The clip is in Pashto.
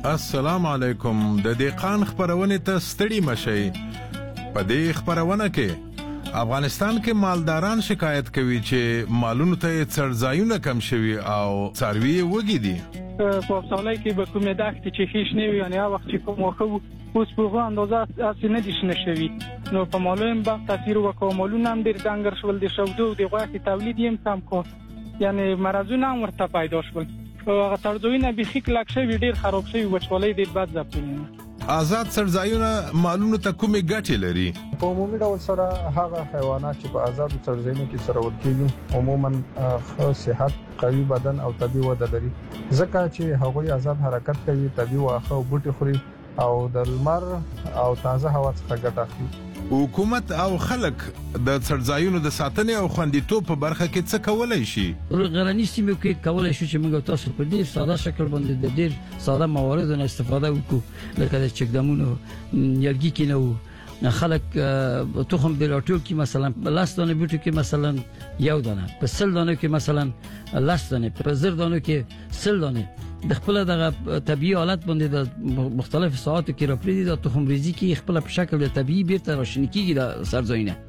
السلام علیکم. د دهقان خبرونه ته ستړي مشئ. په دې خبرونه کې افغانستان کې مالداران شکایت کوي چې مالونو ته څړځایونه کم شوي او څاروي وږي دي. په افسانه کې به کومه دښت چې هیڅ نه وي، یعنی هغه وخت چې کوم وخت اوس په اندازه اصلي نه دي شنه شوي، نو په مالونو باندې تاثیر وکړ. مالونه هم ډېر ځنګر شول، د شودو د غوښې تولید یې کم کړ، یعنی مرزونه هم ورته پیدا شول. هغه څړځایونه بيخي کلک شوي، ډېر خراب شوي، وچوالۍ ډېر بد ځپلي. آزاد څړځایونه مالونو ته کومې ګټې لري؟ په عمومي ډول سره هغه حیوانات چې په آزاد څړځایونو کې څرول کېږي عموما ښه صحت، قوي بدن او طبيعي وده لري، ځکه چې هغوی آزاد حرکت کوي، طبيعي واښه او بوټي خوري او د لمر او تازه هوا څخه ګټه اخلي. حکومت او خلک د څړځایونو د ساتنې او خوندیتوب په برخه کې څه کولای شي؟ غرنی سیمو کې کولای شو چې موږ تاسو په دې ساده شکل باندې د ډېر ساده مواردو نه استفاده وکړو، لکه د چکدمونو یلګي کې نو خلک تخم د راټول کې مثلا لاس دانه بوټو کې مثلا یو دانه، په سل دانه کې مثلا لاس دانه، په زر دانه کې سل دانه د خپل دغه طبيعي حالت باندې د مختلف ساعتو کې راپریدي د تخم ریزي کې خپل په شکل د طبيعي بیرته راشنه کیږي د سرځاینه.